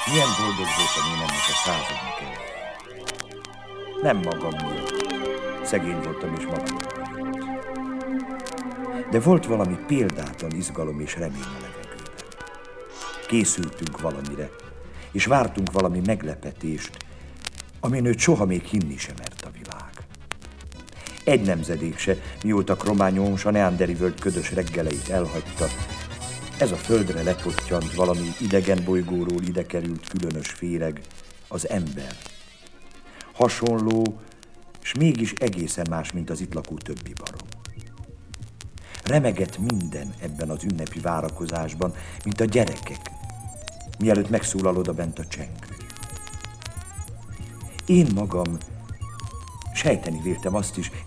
Milyen boldog voltam én ennek a századnak elején. Nem magam miatt. Szegény voltam és magam miatt. De volt valami példátlan izgalom és remény a levegőben. Készültünk valamire, és vártunk valami meglepetést, amin őt soha még hinni sem mert a világ. Egy nemzedék se, mióta Cro-Magnon a neanderi völgy ködös reggeleit elhagyta, ez a földre lepottyant valami idegen bolygóról ide került különös féreg, az ember. Hasonló, s mégis egészen más, mint az itt lakó többi barom. Remegett minden ebben az ünnepi várakozásban, mint a gyerekek, mielőtt megszólal oda bent a csengő. Én magam sejteni véltem azt is,